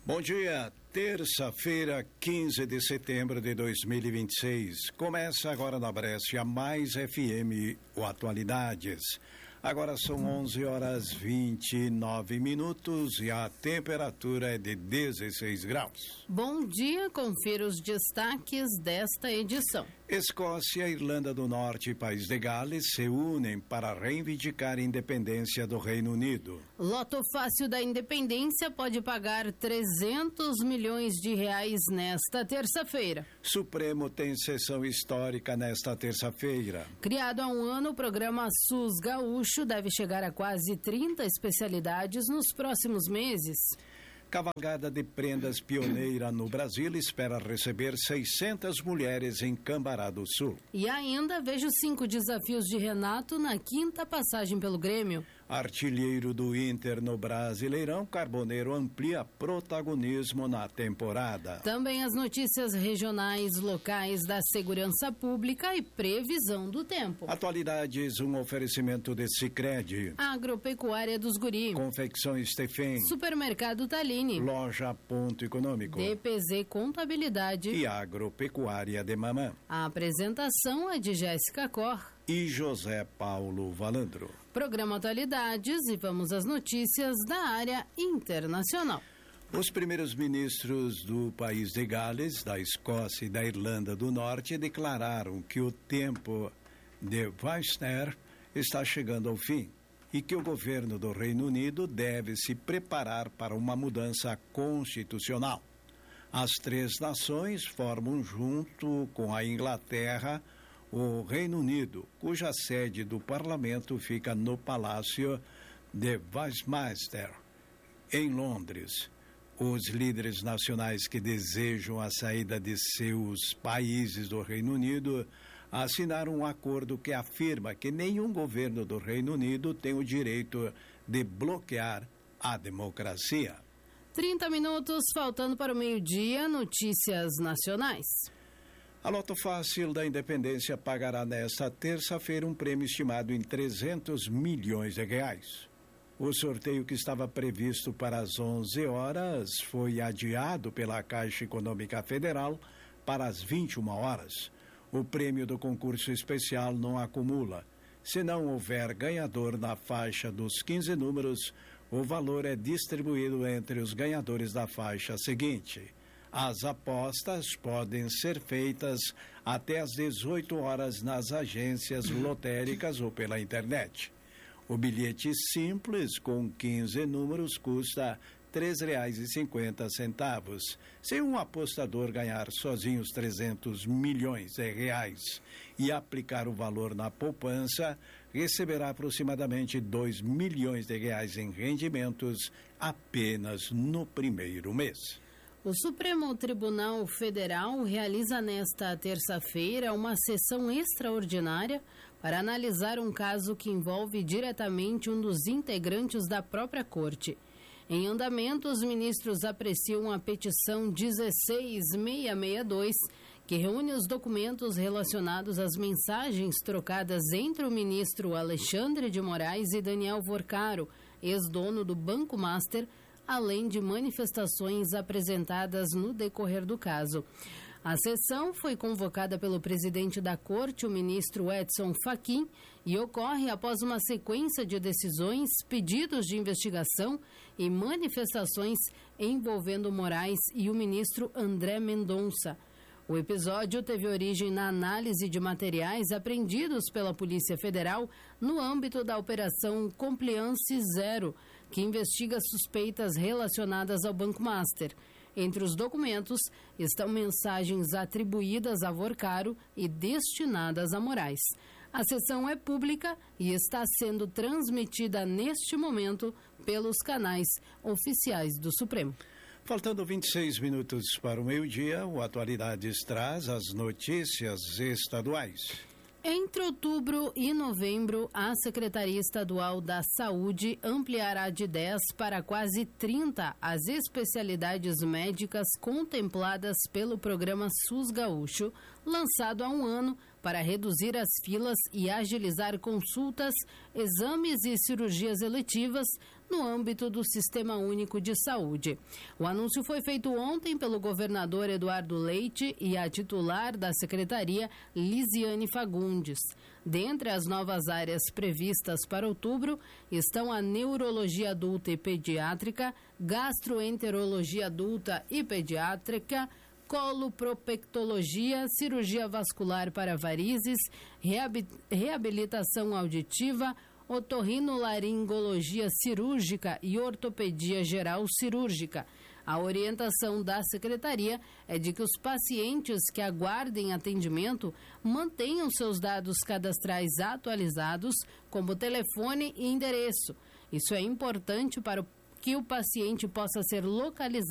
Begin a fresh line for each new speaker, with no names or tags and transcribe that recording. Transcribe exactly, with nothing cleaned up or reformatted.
Bom dia, terça-feira, quinze de setembro de dois mil e vinte e seis. Começa agora na Brescia Mais F M, o Atualidades. Agora são onze horas e vinte e nove minutos e a temperatura é de dezesseis graus.
Bom dia, confira os destaques desta edição.
Escócia, Irlanda do Norte e País de Gales se unem para reivindicar a independência do Reino Unido.
Loto Fácil da Independência pode pagar trezentos milhões de reais nesta terça-feira.
Supremo tem sessão histórica nesta terça-feira.
Criado há um ano, o programa SUS Gaúcho deve chegar a quase trinta especialidades nos próximos meses.
Cavalgada de prendas pioneira no Brasil espera receber seiscentas mulheres em Cambará do Sul.
E ainda vejo cinco desafios de Renato na quinta passagem pelo Grêmio.
Artilheiro do Inter no Brasileirão, Carboneiro amplia protagonismo na temporada.
Também as notícias regionais, locais da segurança pública e previsão do tempo.
Atualidades, um oferecimento de Sicredi.
Agropecuária dos Guri.
Confecção Stefan.
Supermercado Talini.
Loja Ponto Econômico.
D P Z Contabilidade.
E Agropecuária de Mamã.
A apresentação é de Jéssica Cor
e José Paulo Valandro.
Programa Atualidades e vamos às notícias da área internacional.
Os primeiros ministros do país de Gales, da Escócia e da Irlanda do Norte declararam que o tempo de Westminster está chegando ao fim e que o governo do Reino Unido deve se preparar para uma mudança constitucional. As três nações formam, junto com a Inglaterra, o Reino Unido, cuja sede do parlamento fica no Palácio de Westminster, em Londres. Os líderes nacionais que desejam a saída de seus países do Reino Unido assinaram um acordo que afirma que nenhum governo do Reino Unido tem o direito de bloquear a democracia.
trinta minutos faltando para o meio-dia, notícias nacionais.
A Loto Fácil da Independência pagará nesta terça-feira um prêmio estimado em trezentos milhões de reais. O sorteio, que estava previsto para as onze horas, foi adiado pela Caixa Econômica Federal para as vinte e uma horas. O prêmio do concurso especial não acumula. Se não houver ganhador na faixa dos quinze números, o valor é distribuído entre os ganhadores da faixa seguinte. As apostas podem ser feitas até às dezoito horas nas agências lotéricas ou pela internet. O bilhete simples com quinze números custa três reais e cinquenta centavos. Se um apostador ganhar sozinho os trezentos milhões de reais e aplicar o valor na poupança, receberá aproximadamente dois milhões de reais em rendimentos apenas no primeiro mês.
O Supremo Tribunal Federal realiza nesta terça-feira uma sessão extraordinária para analisar um caso que envolve diretamente um dos integrantes da própria corte. Em andamento, os ministros apreciam a petição dezesseis mil seiscentos e sessenta e dois, que reúne os documentos relacionados às mensagens trocadas entre o ministro Alexandre de Moraes e Daniel Vorcaro, ex-dono do Banco Master, além de manifestações apresentadas no decorrer do caso. A sessão foi convocada pelo presidente da Corte, o ministro Edson Fachin, e ocorre após uma sequência de decisões, pedidos de investigação e manifestações envolvendo Moraes e o ministro André Mendonça. O episódio teve origem na análise de materiais apreendidos pela Polícia Federal no âmbito da Operação Compliance Zero, que investiga suspeitas relacionadas ao Banco Master. Entre os documentos estão mensagens atribuídas a Vorcaro e destinadas a Moraes. A sessão é pública e está sendo transmitida neste momento pelos canais oficiais do Supremo.
Faltando vinte e seis minutos para o meio-dia, o Atualidades traz as notícias estaduais.
Entre outubro e novembro, a Secretaria Estadual da Saúde ampliará de dez para quase trinta as especialidades médicas contempladas pelo programa SUS Gaúcho, lançado há um ano para reduzir as filas e agilizar consultas, exames e cirurgias eletivas no âmbito do Sistema Único de Saúde. O anúncio foi feito ontem pelo governador Eduardo Leite e a titular da secretaria, Lisiane Fagundes. Dentre as novas áreas previstas para outubro estão a neurologia adulta e pediátrica, gastroenterologia adulta e pediátrica, colopropectologia, cirurgia vascular para varizes, reabilitação auditiva, otorrinolaringologia cirúrgica e ortopedia geral cirúrgica. A orientação da secretaria é de que os pacientes que aguardem atendimento mantenham seus dados cadastrais atualizados, como telefone e endereço. Isso é importante para que o paciente possa ser localizado